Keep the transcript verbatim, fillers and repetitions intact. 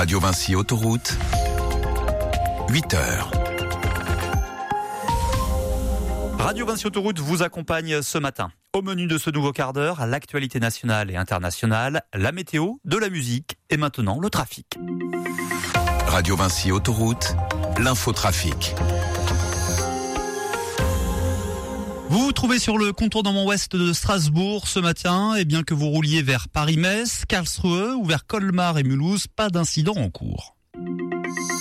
Radio Vinci Autoroute, huit heures. Radio Vinci Autoroute vous accompagne ce matin. Au menu de ce nouveau quart d'heure, l'actualité nationale et internationale, la météo, de la musique et maintenant le trafic. Radio Vinci Autoroute, l'infotrafic. Vous vous trouvez sur le contournement ouest de Strasbourg ce matin, et bien que vous rouliez vers Paris-Metz, Karlsruhe ou vers Colmar et Mulhouse, pas d'incident en cours.